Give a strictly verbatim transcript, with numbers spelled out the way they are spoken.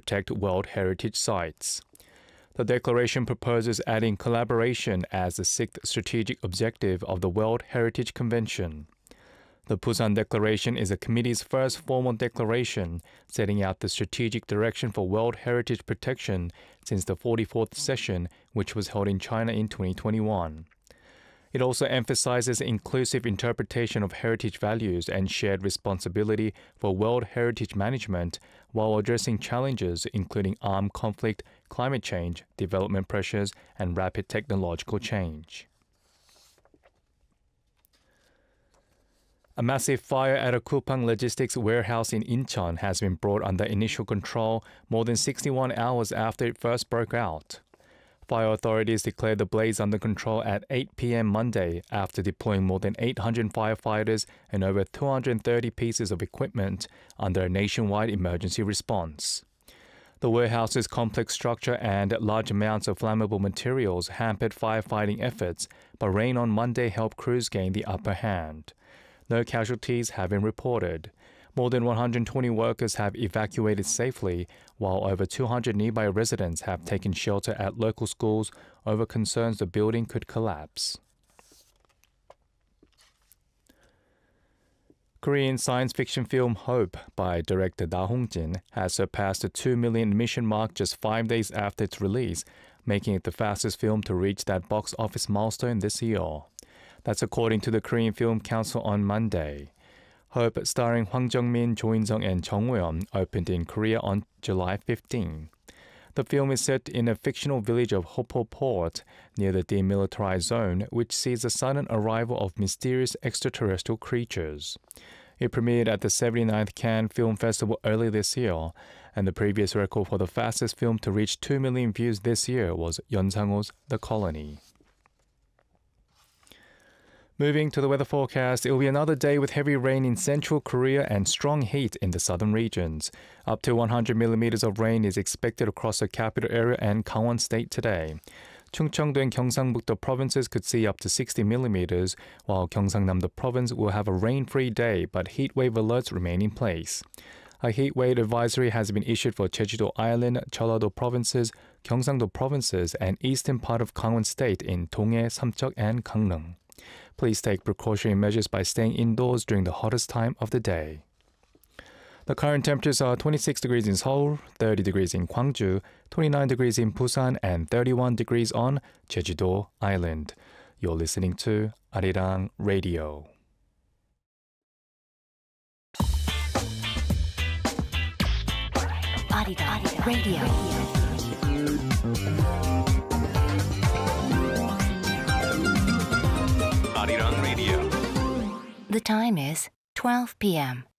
protect World Heritage Sites. The declaration proposes adding collaboration as the sixth strategic objective of the World Heritage Convention. The Busan Declaration is the committee's first formal declaration setting out the strategic direction for World Heritage protection since the forty-fourth session, which was held in China in twenty twenty-one. It also emphasizes inclusive interpretation of heritage values and shared responsibility for World Heritage management while addressing challenges including armed conflict, climate change, development pressures, and rapid technological change. A massive fire at a Coupang logistics warehouse in Incheon has been brought under initial control more than sixty-one hours after it first broke out. Fire authorities declared the blaze under control at eight p.m. Monday after deploying more than eight hundred firefighters and over two hundred thirty pieces of equipment under a nationwide emergency response. The warehouse's complex structure and large amounts of flammable materials hampered firefighting efforts, but rain on Monday helped crews gain the upper hand. No casualties have been reported. More than one hundred twenty workers have evacuated safely, while over two hundred nearby residents have taken shelter at local schools over concerns the building could collapse. Korean science fiction film Hope by director Da Hong-jin has surpassed the two million admission mark just five days after its release, making it the fastest film to reach that box office milestone this year. That's according to the Korean Film Council on Monday. Hope, starring Hwang Jung-min, Jo In-sung, and Jung Woo-yeon, opened in Korea on July fifteenth. The film is set in a fictional village of Hoppo Port, near the demilitarized zone, which sees the sudden arrival of mysterious extraterrestrial creatures. It premiered at the seventy-ninth Cannes Film Festival early this year, and the previous record for the fastest film to reach two million views this year was Yeon Sang-ho's The Colony. Moving to the weather forecast, it will be another day with heavy rain in central Korea and strong heat in the southern regions. Up to one hundred millimeters of rain is expected across the capital area and Gangwon State today. Chungcheongdo and Gyeongsangbuk-do provinces could see up to sixty millimeters, while Gyeongsangnam-do province will have a rain-free day, but heat wave alerts remain in place. A heat wave advisory has been issued for Jeju-do Island, Jeollado provinces, Gyeongsang-do provinces, and eastern part of Gangwon State in Donghae, Samcheok, and Gangneung. Please take precautionary measures by staying indoors during the hottest time of the day. The current temperatures are twenty-six degrees in Seoul, thirty degrees in Gwangju, twenty-nine degrees in Busan, and thirty-one degrees on Jeju-do Island. You're listening to Arirang Radio. Arirang Radio. Arirang Radio. The time is twelve p.m.